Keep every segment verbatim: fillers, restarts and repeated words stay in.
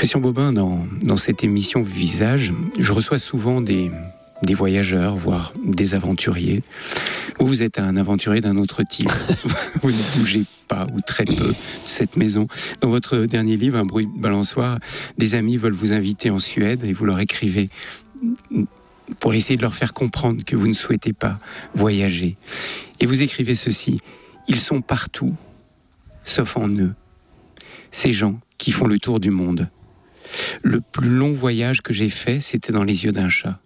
Christian Bobin, dans, dans cette émission Visage, je reçois souvent des, des voyageurs, voire des aventuriers. Vous, vous êtes un aventurier d'un autre type. Vous ne bougez pas, ou très peu, de cette maison. Dans votre dernier livre, Un bruit de balançoire, des amis veulent vous inviter en Suède et vous leur écrivez pour essayer de leur faire comprendre que vous ne souhaitez pas voyager. Et vous écrivez ceci: ils sont partout, sauf en eux. Ces gens qui font le tour du monde. Le plus long voyage que j'ai fait, c'était dans les yeux d'un chat.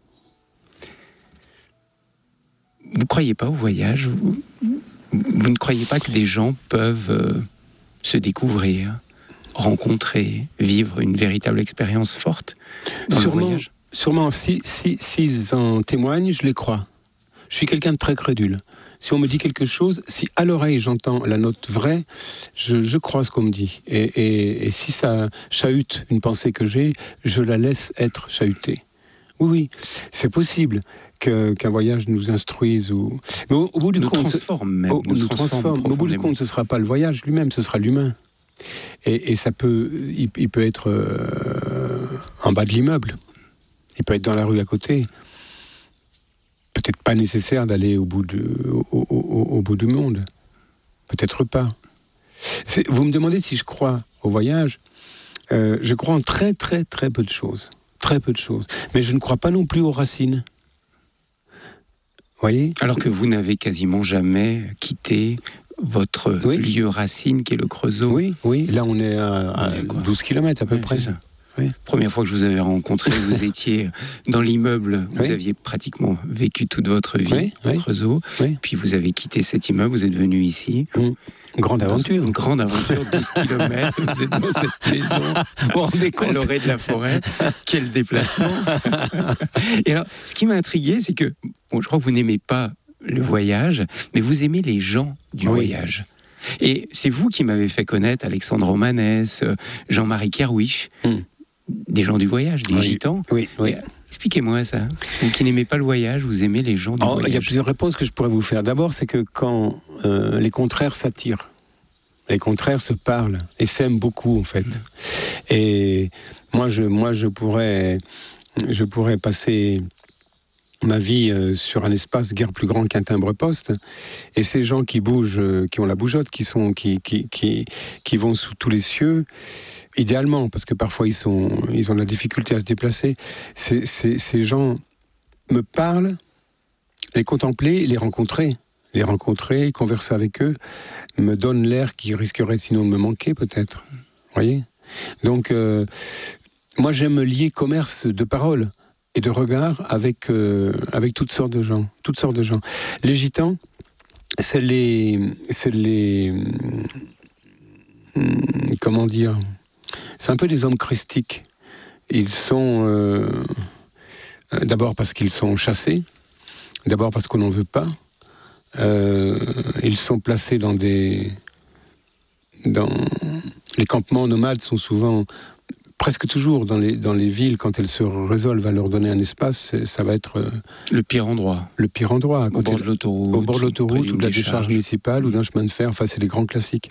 Vous ne croyez pas au voyage ? vous, vous ne croyez pas que des gens peuvent euh, se découvrir, rencontrer, vivre une véritable expérience forte dans sûrement, le voyage ? Sûrement, si, si, s'ils en témoignent, je les crois. Je suis quelqu'un de très crédule. Si on me dit quelque chose, si à l'oreille j'entends la note vraie, je, je crois ce qu'on me dit. Et, et, et si ça chahute une pensée que j'ai, je la laisse être chahutée. Oui, oui, c'est possible que, qu'un voyage nous instruise ou... Mais au, au bout du nous compte... transforme même. Au, nous, nous transforme, transforme. Mais au bout du compte, ce ne sera pas le voyage lui-même, ce sera l'humain. Et, et ça peut... Il, il peut être euh, en bas de l'immeuble. Il peut être dans la rue à côté. Peut-être pas nécessaire d'aller au bout, de, au, au, au, au bout du monde. Peut-être pas. C'est, vous me demandez si je crois au voyage. Euh, je crois en très très très peu de choses. Très peu de choses. Mais je ne crois pas non plus aux racines. Voyez ? Alors que vous n'avez quasiment jamais quitté votre oui. lieu racine qui est le Creusot. Oui, oui. Là on est à, à est douze kilomètres à peu oui, près. C'est ça. Oui. Première fois que je vous avais rencontré, vous étiez dans l'immeuble, vous oui. aviez pratiquement vécu toute votre vie oui, au oui. Creusot, oui. puis vous avez quitté cet immeuble, vous êtes venu ici. Mmh. Grande aventure. Une grande aventure, douze kilomètres, vous êtes dans cette maison, vous vous rendez compte, à l'orée de la forêt, quel déplacement. Et alors, ce qui m'a intrigué, c'est que, bon, je crois que vous n'aimez pas le voyage, mais vous aimez les gens du oui. voyage. Et c'est vous qui m'avez fait connaître Alexandre Romanès, Jean-Marie Kerwisch, mmh. des gens du voyage, des oui, gitans. Oui, oui. Et, expliquez-moi ça. Vous qui n'aimez pas le voyage, vous aimez les gens du oh, voyage. Il y a plusieurs réponses que je pourrais vous faire. D'abord, c'est que quand euh, les contraires s'attirent, les contraires se parlent et s'aiment beaucoup, en fait. Et moi, je, moi, je pourrais, je pourrais passer ma vie euh, sur un espace guère plus grand qu'un timbre-poste. Et ces gens qui bougent, euh, qui ont la bougeotte, qui sont, qui, qui, qui, qui vont sous tous les cieux. Idéalement, parce que parfois ils, sont, ils ont de la difficulté à se déplacer, ces, ces, ces gens me parlent, les contempler, les rencontrer, les rencontrer, converser avec eux, me donnent l'air qui risquerait sinon de me manquer peut-être. Vous voyez ? Donc, euh, moi j'aime lier commerce de paroles et de regards avec, euh, avec toutes sortes de gens. Toutes sortes de gens. Les gitans, c'est les... C'est les hum, comment dire ? C'est un peu des hommes christiques. Ils sont... Euh, d'abord parce qu'ils sont chassés. D'abord parce qu'on n'en veut pas. Euh, ils sont placés dans des... Dans, les campements nomades sont souvent... Presque toujours dans les, dans les villes, quand elles se résolvent à leur donner un espace, ça va être... Euh, le pire endroit. Le pire endroit. Au bord de l'autoroute. Au bord de l'autoroute, ou de la décharge municipale, mmh. ou d'un chemin de fer. Enfin, c'est les grands classiques.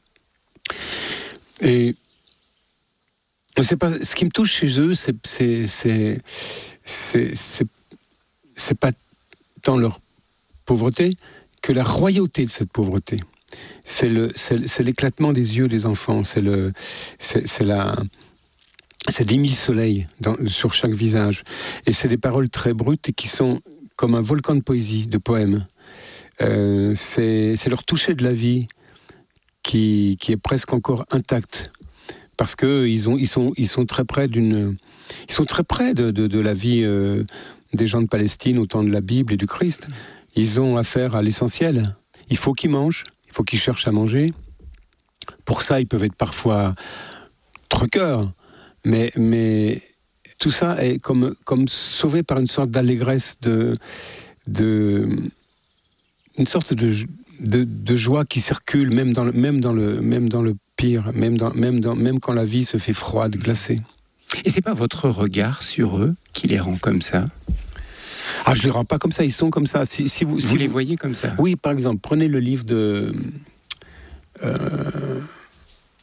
Et... C'est pas, ce qui me touche chez eux, c'est, c'est, c'est, c'est, c'est, c'est pas tant leur pauvreté que la royauté de cette pauvreté. C'est, le, c'est, c'est l'éclatement des yeux des enfants, c'est, le, c'est, c'est, la, c'est dix mille soleils dans, sur chaque visage. Et c'est des paroles très brutes et qui sont comme un volcan de poésie, de poèmes. Euh, c'est, c'est leur toucher de la vie qui, qui est presque encore intact. Parce que ils ont, ils sont, ils sont très près d'une, ils sont très près de, de, de la vie euh, des gens de Palestine au temps de la Bible et du Christ. Ils ont affaire à l'essentiel. Il faut qu'ils mangent, il faut qu'ils cherchent à manger. Pour ça, ils peuvent être parfois truqueurs, mais, mais tout ça est comme, comme sauvé par une sorte d'allégresse, de, de, une sorte de, de, de joie qui circule même dans le, même dans le, même dans le pire, même, dans, même, dans, même quand la vie se fait froide, glacée. Et c'est pas votre regard sur eux qui les rend comme ça ? Ah, je les rends pas comme ça, ils sont comme ça. Si, si vous, vous si les vous... voyez comme ça ? Oui, par exemple, prenez le livre de... Euh...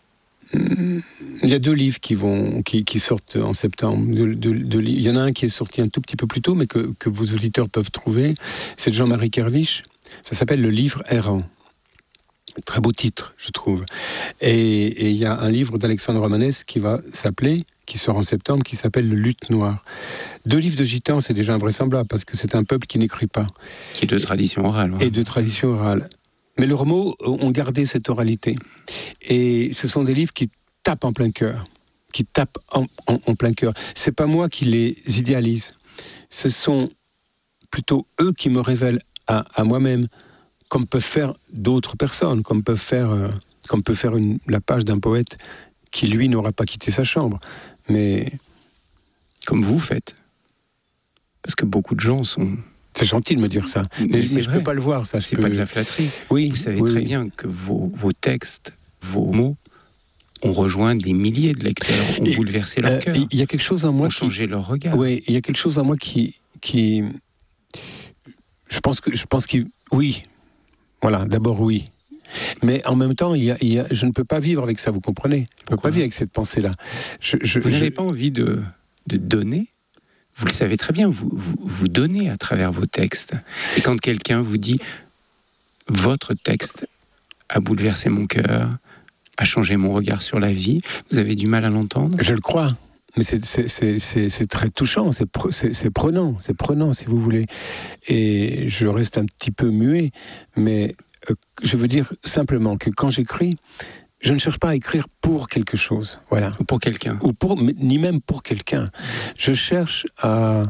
il y a deux livres qui, vont, qui, qui sortent en septembre. De, de, de, il y en a un qui est sorti un tout petit peu plus tôt, mais que, que vos auditeurs peuvent trouver. C'est de Jean-Marie Kerviche. Ça s'appelle Le Livre errant. Très beau titre, je trouve. Et il y a un livre d'Alexandre Romanès qui va s'appeler, qui sort en septembre, qui s'appelle Le Luth Noir. Deux livres de gitans, c'est déjà invraisemblable, parce que c'est un peuple qui n'écrit pas. Qui est de tradition orale. Ouais. Et de tradition orale. Mais leurs mots ont gardé cette oralité. Et ce sont des livres qui tapent en plein cœur. Qui tapent en, en, en plein cœur. C'est pas moi qui les idéalise. Ce sont plutôt eux qui me révèlent à, à moi-même, comme peuvent faire d'autres personnes, comme peuvent faire, euh, comme peut faire une, la page d'un poète qui, lui, n'aura pas quitté sa chambre. Mais... Comme vous faites. Parce que beaucoup de gens sont... C'est gentil de me dire ça. Mais, mais, mais je ne peux pas le voir, ça. C'est peux... pas de la flatterie. Oui, vous savez oui, très oui. bien que vos, vos textes, vos mots, ont rejoint des milliers de lecteurs, ont et, bouleversé leur euh, cœur. Il y a quelque chose en moi ont qui... changé leur regard. Oui, il y a quelque chose en moi qui... qui... Je pense que... Je pense qu'il... Oui. Voilà, d'abord oui. Mais en même temps, il y a, il y a, je ne peux pas vivre avec ça, vous comprenez ? Je ne peux pas vivre avec cette pensée-là. Je, je, vous je... n'avez pas envie de, de donner ? Vous le savez très bien, vous, vous, vous donnez à travers vos textes. Et quand quelqu'un vous dit « votre texte a bouleversé mon cœur, a changé mon regard sur la vie », vous avez du mal à l'entendre ? Je le crois. Mais c'est, c'est, c'est, c'est, c'est très touchant, c'est, pre, c'est, c'est prenant, c'est prenant si vous voulez. Et je reste un petit peu muet, mais euh, je veux dire simplement que quand j'écris, je ne cherche pas à écrire pour quelque chose, voilà. Ou pour quelqu'un. Ou pour, ni même pour quelqu'un. Je cherche à,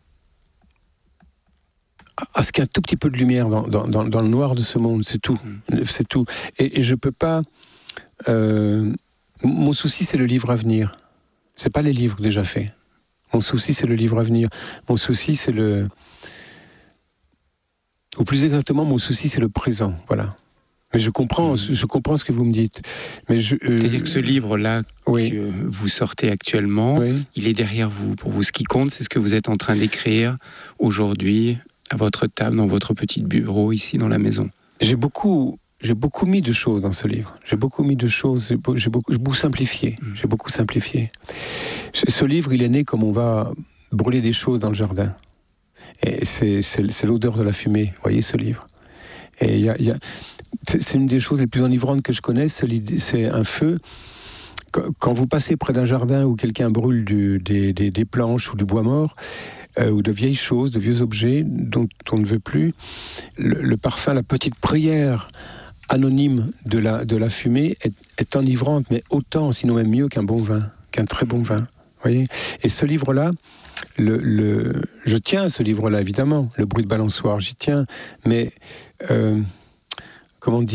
à ce qu'il y ait un tout petit peu de lumière dans, dans, dans, dans le noir de ce monde, c'est tout. Mmh. C'est tout. Et, et je peux pas... Euh, mon souci, c'est le livre à venir. C'est pas les livres déjà faits. Mon souci, c'est le livre à venir. Mon souci, c'est le... Ou plus exactement, mon souci, c'est le présent, voilà. Mais je comprends, mmh. je comprends ce que vous me dites. Mais je, euh... C'est-à-dire que ce livre-là oui. que vous sortez actuellement, oui. il est derrière vous. Pour vous, ce qui compte, c'est ce que vous êtes en train d'écrire aujourd'hui, à votre table, dans votre petit bureau, ici, dans la maison. J'ai beaucoup... J'ai beaucoup mis de choses dans ce livre. J'ai beaucoup mis de choses, j'ai beaucoup, j'ai beaucoup simplifié. Mmh. J'ai beaucoup simplifié. Ce livre, il est né comme on va brûler des choses dans le jardin. Et c'est, c'est, c'est l'odeur de la fumée, vous voyez, ce livre. Et il y a, y a, c'est, c'est une des choses les plus enivrantes que je connaisse, c'est, c'est un feu. Quand vous passez près d'un jardin où quelqu'un brûle du, des, des, des planches ou du bois mort, euh, ou de vieilles choses, de vieux objets dont on ne veut plus, le, le parfum, la petite prière anonyme de la, de la fumée est, est enivrante, mais autant, sinon même mieux qu'un bon vin, qu'un très bon vin. Voyez ? Et ce livre-là, le, le, je tiens à ce livre-là, évidemment, Le bruit de balançoire, j'y tiens, mais euh, comment dire ?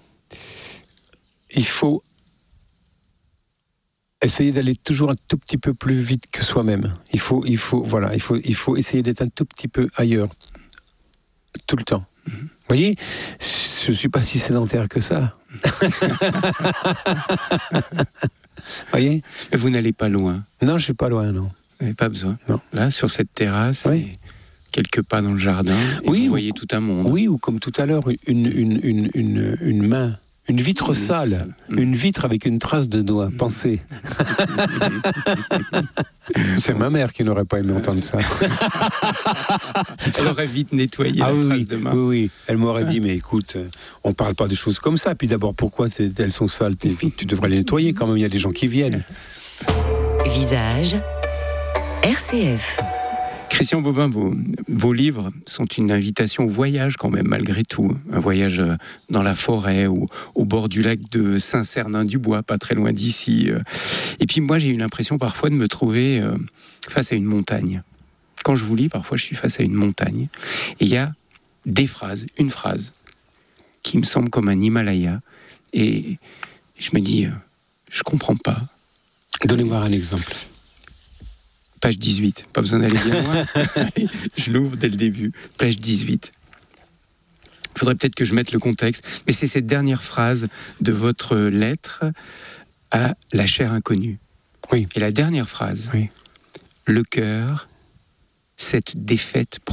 Il faut essayer d'aller toujours un tout petit peu plus vite que soi-même. Il faut, il faut, voilà, il faut, il faut essayer d'être un tout petit peu ailleurs, tout le temps. Vous mmh. voyez ? Je ne suis pas si sédentaire que ça. Voyez ? Mais vous n'allez pas loin. Non, je ne suis pas loin, non. Vous n'avez pas besoin. Non. Là, sur cette terrasse, oui. quelques pas dans le jardin, et oui, vous ou, voyez tout un monde. Oui, ou comme tout à l'heure, une, une, une, une, une main, une vitre une sale, vitre sale. Mmh. Une vitre avec une trace de doigt, mmh. pensez. C'est ma mère qui n'aurait pas aimé entendre ça. Elle aurait vite nettoyé ah, la oui, trace de main. Oui, oui, elle m'aurait dit, mais écoute, on ne parle pas de choses comme ça. Puis d'abord, pourquoi elles sont sales, tes vitres ? Tu devrais les nettoyer quand même, il y a des gens qui viennent. Visage, R C F. Christian Bobin, vos, vos livres sont une invitation au voyage quand même, malgré tout. Un voyage dans la forêt ou au bord du lac de Saint-Cernin-du-Bois, pas très loin d'ici. Et puis moi, j'ai eu l'impression parfois de me trouver face à une montagne. Quand je vous lis, parfois, je suis face à une montagne. Et il y a des phrases, une phrase, qui me semble comme un Himalaya. Et je me dis, je comprends pas. Donnez-moi un exemple. Page dix-huit, pas besoin d'aller bien loin. Je l'ouvre dès le début. Page dix-huit. Il faudrait peut-être que je mette le contexte, mais c'est cette dernière phrase de votre lettre à la chère inconnue. Oui. Et la dernière phrase, oui. Le cœur, cette défaite